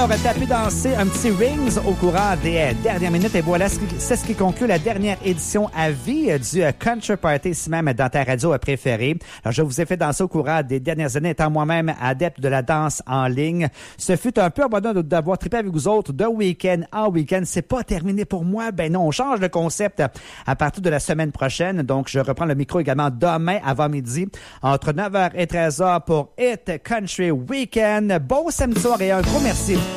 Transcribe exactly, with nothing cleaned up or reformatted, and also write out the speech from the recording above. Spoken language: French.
Alors, tapez danser un petit Rings au courant des dernières minutes. Et voilà, c'est ce qui conclut la dernière édition à vie du Country Party, ici même dans ta radio préférée. Alors, je vous ai fait danser au courant des dernières années, étant moi-même adepte de la danse en ligne. Ce fut un peu abondant d'avoir trippé avec vous autres de week-end en week-end. C'est pas terminé pour moi. Ben non, on change de concept à partir de la semaine prochaine. Donc, je reprends le micro également demain avant midi, entre neuf heures et treize heures pour Hit Country Weekend. Bon samedi soir et un gros merci